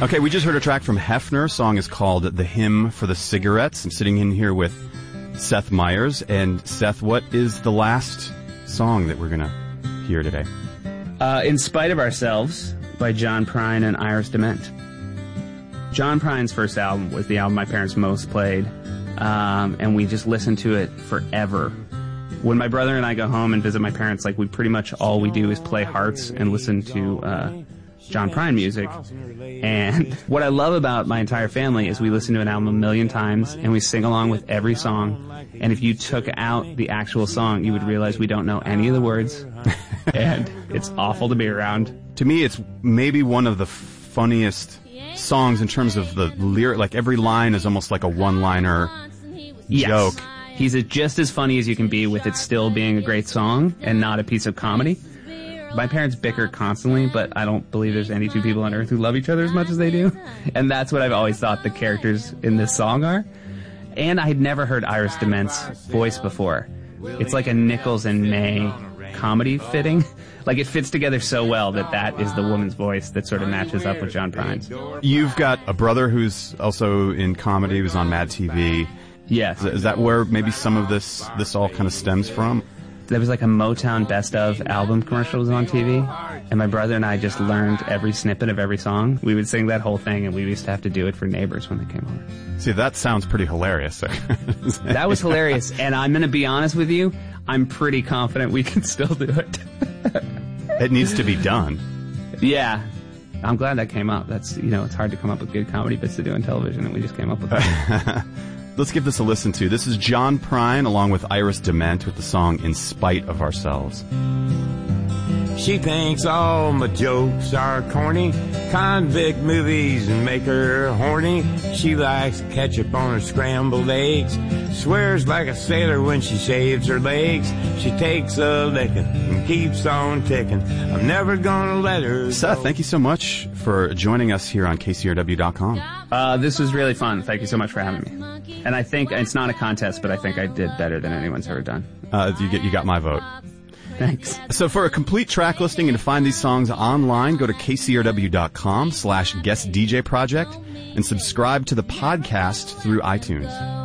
Okay, we just heard a track from Hefner. Song is called The Hymn for the Cigarettes. I'm sitting in here with Seth Meyers. And Seth, what is the last song that we're going to hear today? In Spite of Ourselves by John Prine and Iris DeMent. John Prine's first album was the album my parents most played, and we just listened to it forever. When my brother and I go home and visit my parents, like, we pretty much all we do is play Hearts and listen to John Prine music. And what I love about my entire family is we listen to an album a million times and we sing along with every song. And if you took out the actual song, you would realize we don't know any of the words. And it's awful to be around. To me, it's maybe one of the funniest songs in terms of the lyric. Like, every line is almost like a one-liner joke. He's just as funny as you can be with it still being a great song and not a piece of comedy. My parents bicker constantly, but I don't believe there's any two people on earth who love each other as much as they do. And that's what I've always thought the characters in this song are. And I had never heard Iris DeMent's voice before. It's like a Nichols and May comedy fitting. Like, it fits together so well that is the woman's voice that sort of matches up with John Prine's. You've got a brother who's also in comedy, who's on Mad TV. Yes. Is that where maybe some of this all kind of stems from? There was like a Motown Best Of album commercial was on TV, and my brother and I just learned every snippet of every song. We would sing that whole thing, and we used to have to do it for neighbors when they came over. See, that sounds pretty hilarious. That was hilarious, and I'm going to be honest with you, I'm pretty confident we can still do it. It needs to be done. Yeah. I'm glad that came up. That's, it's hard to come up with good comedy bits to do on television, and we just came up with that. Let's give this a listen to. This is John Prine along with Iris DeMent with the song In Spite of Ourselves. She thinks all my jokes are corny, convict movies and make her horny. She likes ketchup on her scrambled eggs, swears like a sailor when she shaves her legs. She takes a licking and keeps on ticking. I'm never gonna let her Seth, thank you so much for joining us here on KCRW.com. This was really fun. Thank you so much for having me. And I think it's not a contest, but I think I did better than anyone's ever done. You got my vote. Thanks. So for a complete track listing and to find these songs online, go to kcrw.com/guestdjproject and subscribe to the podcast through iTunes.